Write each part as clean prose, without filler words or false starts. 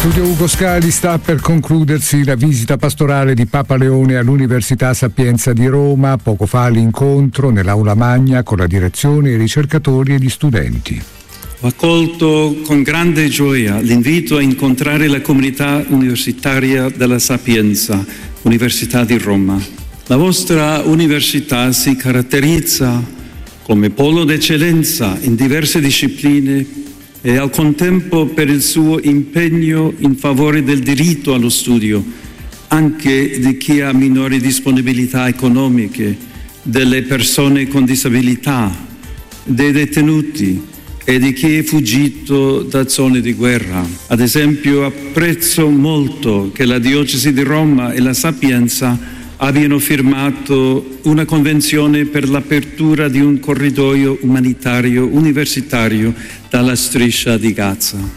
Studio Ugo Scali. Sta per concludersi la visita pastorale di Papa Leone all'Università Sapienza di Roma. Poco fa l'incontro nell'aula magna con la direzione, i ricercatori e gli studenti. Ho accolto con grande gioia l'invito a incontrare la comunità universitaria della Sapienza, Università di Roma. La vostra università si caratterizza come polo d'eccellenza in diverse discipline e al contempo per il suo impegno in favore del diritto allo studio, anche di chi ha minori disponibilità economiche, delle persone con disabilità, dei detenuti e di chi è fuggito da zone di guerra. Ad esempio, apprezzo molto che la Diocesi di Roma e la Sapienza abbiano firmato una convenzione per l'apertura di un corridoio umanitario universitario dalla striscia di Gaza.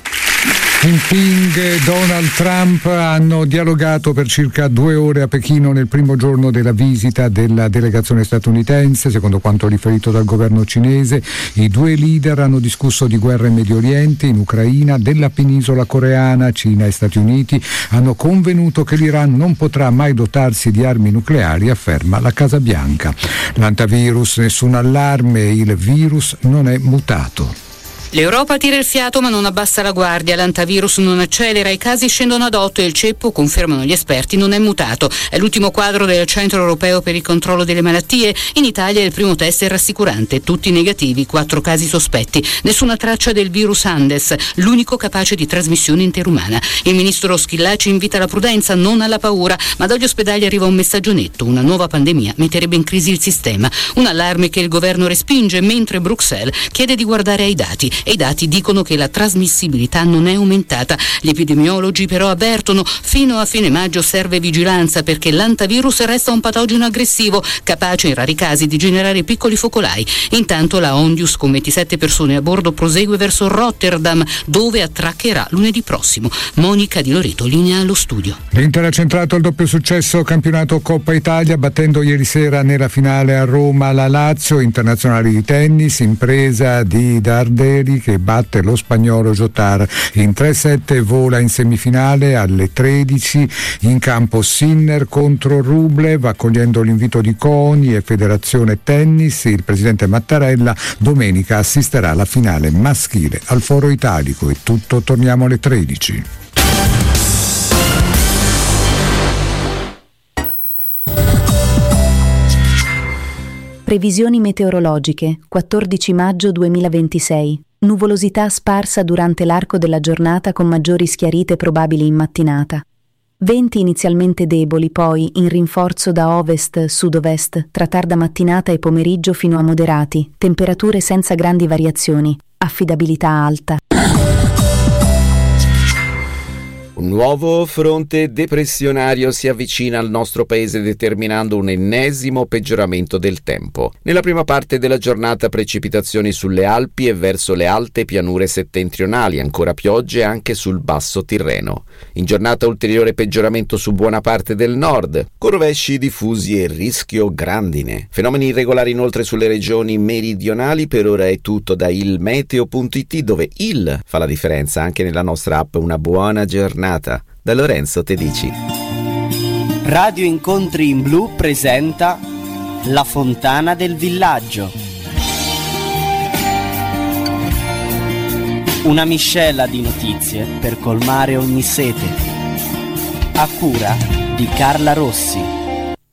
Jinping e Donald Trump hanno dialogato per circa 2 ore a Pechino nel primo giorno della visita della delegazione statunitense. Secondo quanto riferito dal governo cinese, i due leader hanno discusso di guerra in Medio Oriente, in Ucraina, della penisola coreana. Cina e Stati Uniti hanno convenuto che l'Iran non potrà mai dotarsi di armi nucleari, afferma la Casa Bianca. L'antivirus, nessun allarme, il virus non è mutato. L'Europa tira il fiato ma non abbassa la guardia, l'antivirus non accelera, i casi scendono ad 8 e il ceppo, confermano gli esperti, non è mutato. È l'ultimo quadro del Centro Europeo per il Controllo delle Malattie. In Italia il primo test è rassicurante, tutti negativi, 4 casi sospetti. Nessuna traccia del virus Andes, l'unico capace di trasmissione interumana. Il ministro Schillaci invita alla prudenza, non alla paura, ma dagli ospedali arriva un messaggio netto: una nuova pandemia metterebbe in crisi il sistema. Un allarme che il governo respinge, mentre Bruxelles chiede di guardare ai dati. E i dati dicono che la trasmissibilità non è aumentata. Gli epidemiologi però avvertono: fino a fine maggio serve vigilanza, perché l'antivirus resta un patogeno aggressivo, capace in rari casi di generare piccoli focolai. Intanto la Ondius, con 27 persone a bordo, prosegue verso Rotterdam, dove attraccherà lunedì prossimo. Monica Di Loreto, linea allo studio. L'Inter ha centrato il doppio successo campionato Coppa Italia, battendo ieri sera nella finale a Roma la Lazio. Internazionali di tennis, impresa di Darderi che batte lo spagnolo Jotar in 3-7, vola in semifinale alle 13. In campo Sinner contro Rublev, accogliendo l'invito di CONI e Federazione Tennis. Il presidente Mattarella domenica assisterà alla finale maschile al Foro Italico. È tutto, torniamo alle 13. Previsioni meteorologiche, 14 maggio 2026. Nuvolosità sparsa durante l'arco della giornata con maggiori schiarite probabili in mattinata. Venti inizialmente deboli, poi in rinforzo da ovest-sud-ovest, tra tarda mattinata e pomeriggio fino a moderati, temperature senza grandi variazioni, affidabilità alta. Un nuovo fronte depressionario si avvicina al nostro paese, determinando un ennesimo peggioramento del tempo. Nella prima parte della giornata precipitazioni sulle Alpi e verso le alte pianure settentrionali, ancora piogge anche sul basso Tirreno. In giornata ulteriore peggioramento su buona parte del nord, con rovesci diffusi e rischio grandine. Fenomeni irregolari inoltre sulle regioni meridionali. Per ora è tutto da ilmeteo.it, dove il fa la differenza anche nella nostra app. Una buona giornata da Lorenzo Tedici. Radio Incontri in Blu presenta La Fontana del Villaggio. Una miscela di notizie per colmare ogni sete. A cura di Carla Rossi.